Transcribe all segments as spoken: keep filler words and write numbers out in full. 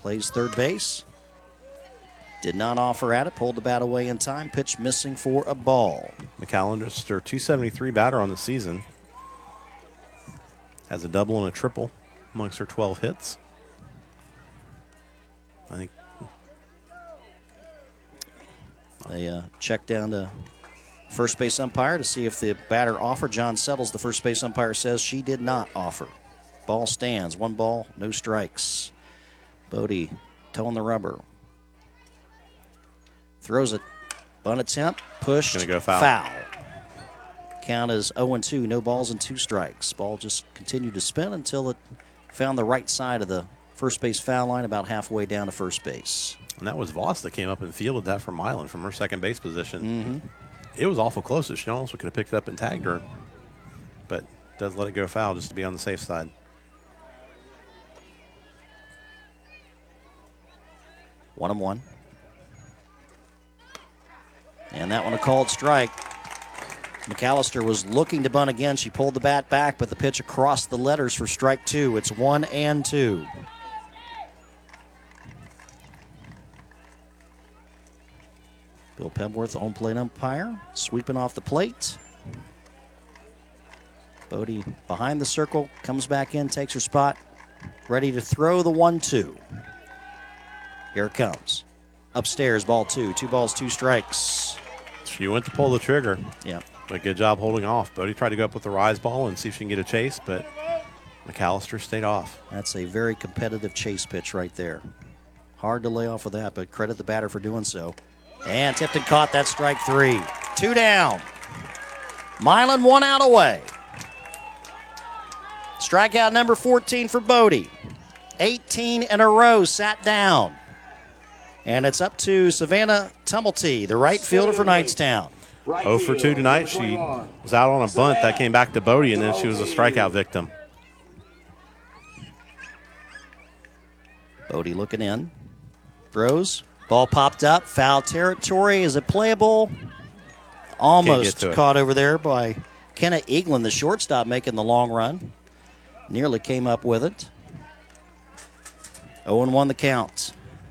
plays third base. Did not offer at it, pulled the bat away in time. Pitch missing for a ball. McAllister, two seventy-three batter on the season. Has a double and a triple amongst her twelve hits. I think they uh, check down to first base umpire to see if the batter offered. John Settles, the first base umpire, says she did not offer. Ball stands. One ball, no strikes. Bodie toeing the rubber. Throws it. Bunt attempt. Pushed. Gonna go foul. Foul. Count is oh and two. No balls and two strikes. Ball just continued to spin until it found the right side of the first base foul line about halfway down to first base. And that was Voss that came up and fielded that from Milan from her second base position. Mm-hmm. It was awful close. She almost could have picked it up and tagged her, but does let it go foul just to be on the safe side. One and one. And that one a called strike. McAllister was looking to bunt again. She pulled the bat back, but the pitch across the letters for strike two. It's one and two. Bill Pebworth, the home plate umpire, sweeping off the plate. Bodie behind the circle, comes back in, takes her spot, ready to throw the one two. Here it comes. Upstairs, ball two. Two balls, two strikes. She went to pull the trigger. Yeah. But good job holding off. Bodie tried to go up with the rise ball and see if she can get a chase, but McAllister stayed off. That's a very competitive chase pitch right there. Hard to lay off with that, but credit the batter for doing so. And Tipton caught that, strike three. Two down. Milan one out away. Strikeout number fourteen for Bodie. eighteen in a row sat down. And it's up to Savannah Tumulty, the right fielder for Knightstown. oh for two tonight. She was out on a bunt. That came back to Bodie, and then she was a strikeout victim. Bodie looking in. Throws. Ball popped up. Foul territory. Is it playable? Almost caught over there by Kenna Eaglin, the shortstop, making the long run. Nearly came up with it. oh and one the count.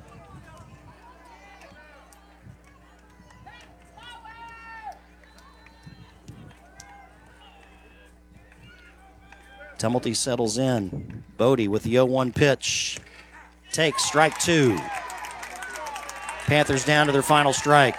Tumulty settles in. Bodie with the oh one pitch. Takes strike two. Panthers down to their final strike.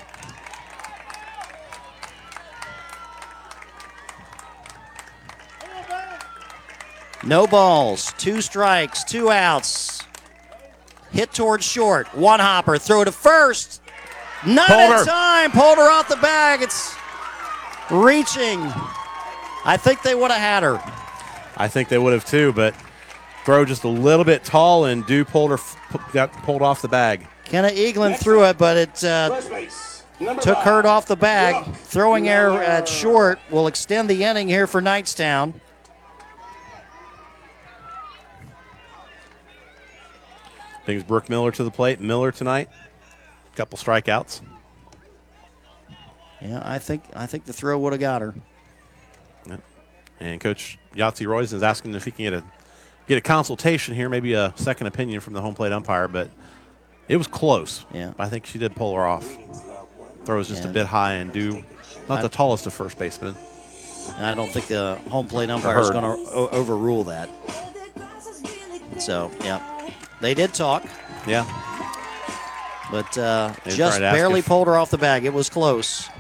No balls, two strikes, two outs. Hit towards short. One hopper, throw to first. Not in time. Pulled her off the bag. It's reaching. I think they would have had her. I think they would have too, but throw just a little bit tall, and Dew pulled her, got pulled off the bag. Kenna Eaglin threw it, but it uh, took her off the bag. Throwing error at short will extend the inning here for Knightstown. Brings Brooke Miller to the plate. Miller tonight, a couple strikeouts. Yeah, I think I think the throw would have got her. Yep. And Coach Yahtzee Royce is asking if he can get a get a consultation here, maybe a second opinion from the home plate umpire, but it was close. Yeah, I think she did pull her off. Throw was just yeah. a bit high, and Dew, not I, the tallest of first basemen. I don't think the home plate umpire is going to overrule that. So, yeah. They did talk. Yeah. But uh, just barely pulled her off the bag. It was close.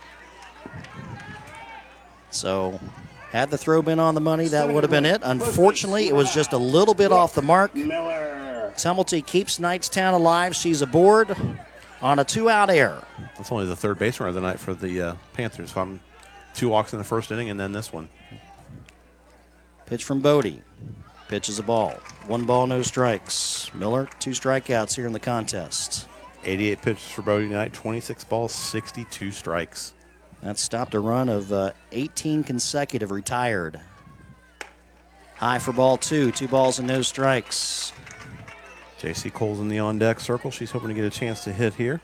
So, had the throw been on the money, that would have been it. Unfortunately, it was just a little bit off the mark. Tumulty keeps Knightstown alive. She's aboard on a two-out error. That's only the third base runner of the night for the uh, Panthers. So I'm two walks in the first inning, and then this one. Pitch from Bodie. Pitch is a ball. One ball, no strikes. Miller, two strikeouts here in the contest. eighty-eight pitches for Bodie tonight, twenty-six balls, sixty-two strikes. That stopped a run of uh, eighteen consecutive retired. High for ball two, two balls and no strikes. J C Cole's in the on-deck circle. She's hoping to get a chance to hit here.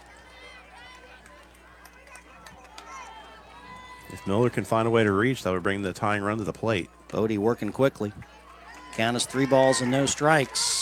If Miller can find a way to reach, that would bring the tying run to the plate. Bodie working quickly. Count is three balls and no strikes.